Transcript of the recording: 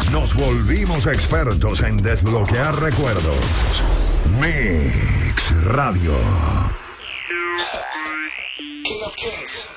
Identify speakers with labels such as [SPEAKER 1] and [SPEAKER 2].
[SPEAKER 1] nos volvimos expertos en desbloquear recuerdos. Mix Radio. King of Kings.